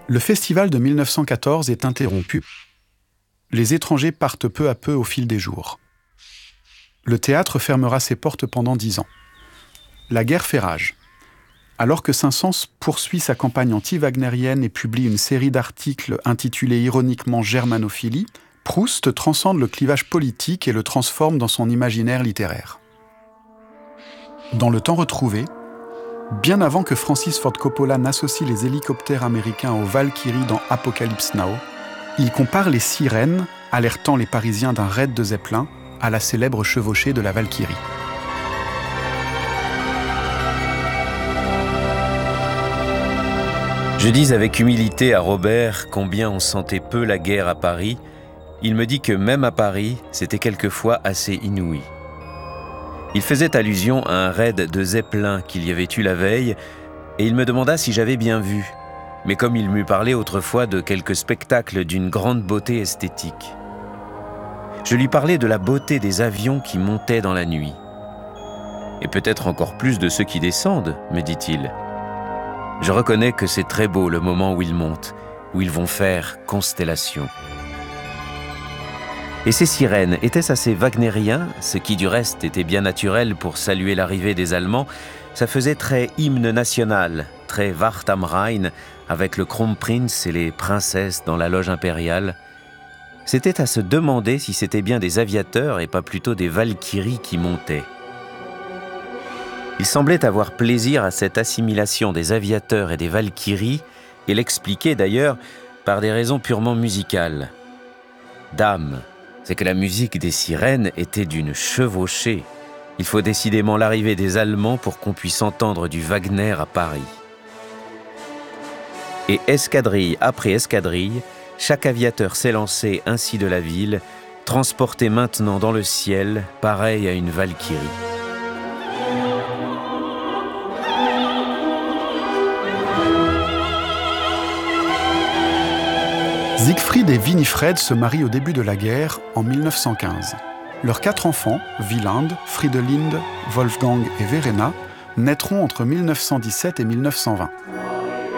Le festival de 1914 est interrompu. Les étrangers partent peu à peu au fil des jours. Le théâtre fermera ses portes pendant 10 ans. La guerre fait rage. Alors que Saint-Saëns poursuit sa campagne anti-wagnérienne et publie une série d'articles intitulés ironiquement « Germanophilie », Proust transcende le clivage politique et le transforme dans son imaginaire littéraire. Dans Le Temps retrouvé, bien avant que Francis Ford Coppola n'associe les hélicoptères américains aux Valkyries dans Apocalypse Now, il compare les sirènes, alertant les Parisiens d'un raid de Zeppelin, à la célèbre chevauchée de la Valkyrie. Je dis avec humilité à Robert combien on sentait peu la guerre à Paris. Il me dit que même à Paris, c'était quelquefois assez inouï. Il faisait allusion à un raid de Zeppelin qu'il y avait eu la veille, et il me demanda si j'avais bien vu, mais comme il m'eût parlé autrefois de quelques spectacles d'une grande beauté esthétique. Je lui parlais de la beauté des avions qui montaient dans la nuit. Et peut-être encore plus de ceux qui descendent, me dit-il. Je reconnais que c'est très beau le moment où ils montent, où ils vont faire constellation. Et ces sirènes, étaient-ce assez wagnérien, ce qui du reste était bien naturel pour saluer l'arrivée des Allemands? Ça faisait très hymne national, très Wart am Rhein, avec le Kronprinz et les princesses dans la loge impériale. C'était à se demander si c'était bien des aviateurs et pas plutôt des Valkyries qui montaient. Il semblait avoir plaisir à cette assimilation des aviateurs et des Valkyries, et l'expliquait d'ailleurs par des raisons purement musicales. Dame, c'est que la musique des sirènes était d'une chevauchée. Il faut décidément l'arrivée des Allemands pour qu'on puisse entendre du Wagner à Paris. Et escadrille après escadrille, chaque aviateur s'élançait ainsi de la ville, transporté maintenant dans le ciel, pareil à une Valkyrie. Siegfried et Winifred se marient au début de la guerre, en 1915. Leurs 4 enfants, Wieland, Fridolinde, Wolfgang et Verena, naîtront entre 1917 et 1920.